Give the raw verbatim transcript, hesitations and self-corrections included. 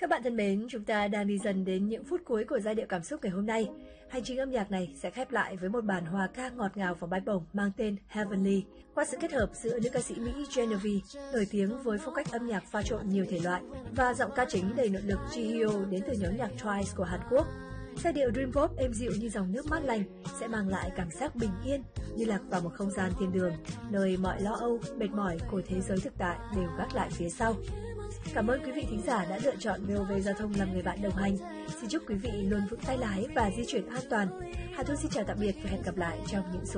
Các bạn thân mến, chúng ta đang đi dần đến những phút cuối của giai điệu cảm xúc ngày hôm nay. Hành trình âm nhạc này sẽ khép lại với một bản hòa ca ngọt ngào và bay bổng mang tên Heavenly, qua sự kết hợp giữa nữ ca sĩ Mỹ Genevieve, nổi tiếng với phong cách âm nhạc pha trộn nhiều thể loại, và giọng ca chính đầy nội lực Jihyo đến từ nhóm nhạc Twice của Hàn Quốc. Giai điệu Dream Pop êm dịu như dòng nước mát lành sẽ mang lại cảm giác bình yên, như lạc vào một không gian thiên đường, nơi mọi lo âu, mệt mỏi của thế giới thực tại đều gác lại phía sau. Cảm ơn quý vị thính giả đã lựa chọn vê o vê Giao thông làm người bạn đồng hành. Xin chúc quý vị luôn vững tay lái và di chuyển an toàn. Hà Thu xin chào tạm biệt và hẹn gặp lại trong những số